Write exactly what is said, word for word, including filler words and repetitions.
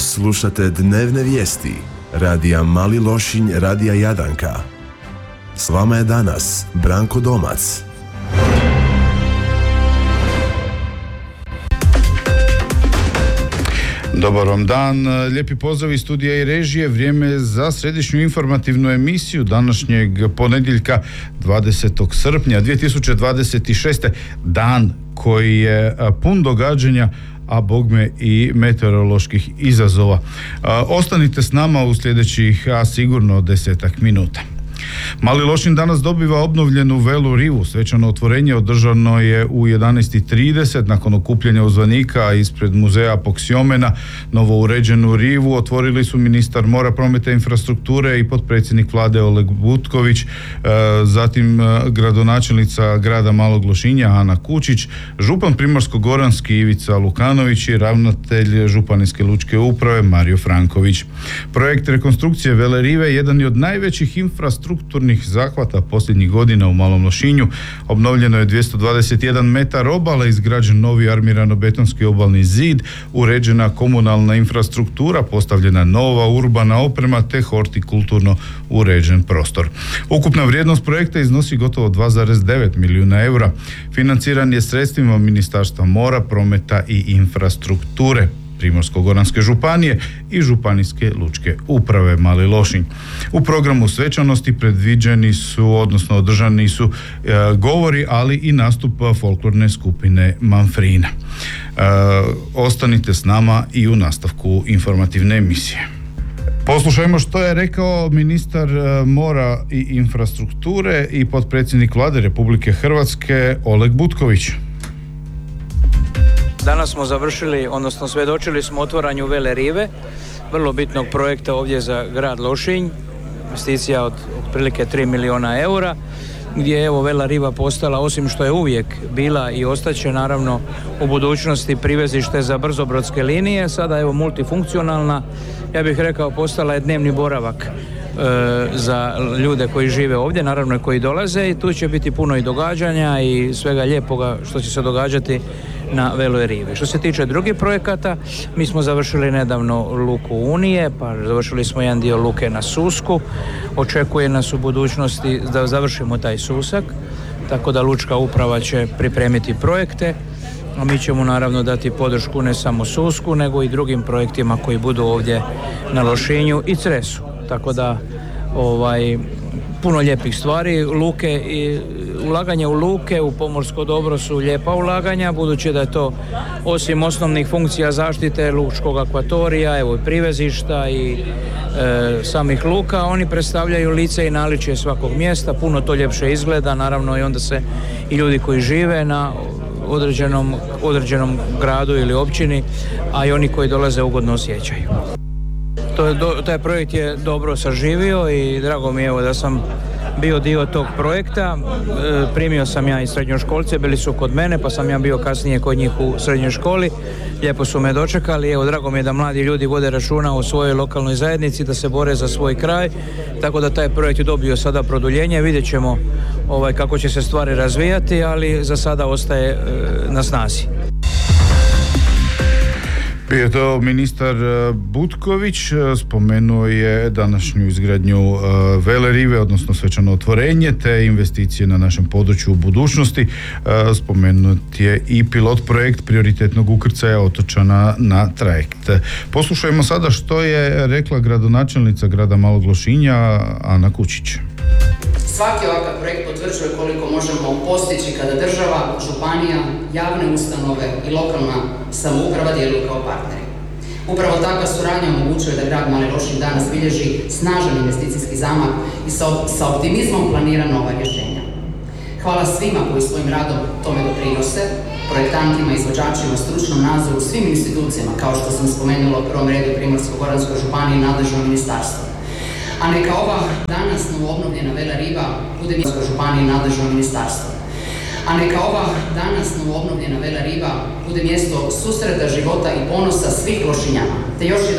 Slušate dnevne vijesti radija Mali Lošinj, radija Jadanka. S vama je danas Branko Domac. Dobar vam dan, lijepi pozdrav iz studija i režije. Vrijeme za središnju informativnu emisiju današnjeg ponedjeljka dvadesetog srpnja dvije tisuće dvadeset šeste. Dan koji je pun događanja, a bogme i meteoroloških izazova. Ostanite s nama u sljedećih a sigurno desetak minuta. Mali Lošinj danas dobiva obnovljenu Velu rivu. Svečano otvorenje održano je u jedanaest i trideset nakon okupljanja uzvanika ispred muzeja Apoksiomena. Novo uređenu rivu otvorili su ministar mora, prometa i infrastrukture i potpredsjednik vlade Oleg Butković, zatim gradonačelnica grada Malog Lošinja Ana Kučić, župan Primorsko-goranski Ivica Lukanović i ravnatelj Županijske lučke uprave Mario Franković. Projekt rekonstrukcije Vele rive jedan je od najvećih infrastrukturnih zahvata posljednjih godina u Malom Lošinju. Obnovljeno je dvjesto dvadeset jedan metar obale, izgrađen novi armirano-betonski obalni zid, uređena komunalna infrastruktura, postavljena nova urbana oprema te hortikulturno uređen prostor. Ukupna vrijednost projekta iznosi gotovo dva zarez devet milijuna eura. Financiran je sredstvima Ministarstva mora, prometa i infrastrukture, Primorsko-goranske županije i Županijske lučke uprave Mali Lošinj. U programu svečanosti predviđeni su, odnosno održani su e, govori, ali i nastup folklorne skupine Manfrina. E, ostanite s nama i u nastavku informativne emisije. Poslušajmo što je rekao ministar mora i infrastrukture i potpredsjednik vlade Republike Hrvatske Oleg Butković. Danas smo završili, odnosno svjedočili smo otvaranju Vele rive, vrlo bitnog projekta ovdje za grad Lošinj, investicija od otprilike tri milijuna eura, gdje je evo Vela riva postala, osim što je uvijek bila i ostaće naravno u budućnosti privezište za brzobrodske linije, sada evo multifunkcionalna, ja bih rekao postala je dnevni boravak e, za ljude koji žive ovdje, naravno koji dolaze, i tu će biti puno i događanja i svega lijepoga što će se događati na Veloj rivi. Što se tiče drugih projekata, mi smo završili nedavno luku Unije, pa završili smo jedan dio luke na Susku. Očekuje nas u budućnosti da završimo taj Susak, tako da lučka uprava će pripremiti projekte, a mi ćemo naravno dati podršku ne samo Susku, nego i drugim projektima koji budu ovdje na Lošinju i Cresu. Tako da ovaj puno lijepih stvari, luke i ulaganje u luke, u pomorsko dobro su lijepa ulaganja, budući da je to osim osnovnih funkcija zaštite lučkog akvatorija, evo i privezišta i e, samih luka, oni predstavljaju lice i naličje svakog mjesta, puno to ljepše izgleda, naravno i onda se i ljudi koji žive na određenom, određenom gradu ili općini, a i oni koji dolaze ugodno osjećaju. To je do, taj projekt je dobro saživio i drago mi je evo da sam bio dio tog projekta. E, primio sam ja i srednjoškolce, bili su kod mene, pa sam ja bio kasnije kod njih u srednjoj školi. Lijepo su me dočekali, evo drago mi je da mladi ljudi vode računa o svojoj lokalnoj zajednici, da se bore za svoj kraj, tako da taj projekt je dobio sada produljenje. Vidjet ćemo ovaj, kako će se stvari razvijati, ali za sada ostaje e, na snazi. Prije to ministar Butković spomenuo je današnju izgradnju Vele rive, odnosno svečano otvorenje te investicije na našem području u budućnosti. Spomenut je i pilot projekt prioritetnog ukrcaja otočana na trajekt. Poslušajmo sada što je rekla gradonačelnica grada Malog Lošinja Ana Kučić. Svaki ovakav projekt potvrđuje koliko možemo postići kada država, županija, javne ustanove i lokalna samouprava djeluju kao partneri. Upravo takva suradnja omogućuje da grad Mali Lošinj danas bilježi snažan investicijski zamah i sa, sa optimizmom planira nova rješenja. Hvala svima koji svojim radom tome doprinose, projektantima, izvođačima, stručnom nadzoru, svim institucijama, kao što sam spomenula u prvom redu Primorsko-goranskoj županiji i nadležnom ministarstvu. A neka ova danas novoobnovljena Vela riva bude mjesto županije i nadležno ministarstvo. A neka ova danas novoobnovljena Vela riva bude mjesto susreta, života i ponosa svih Lošinjana. Te još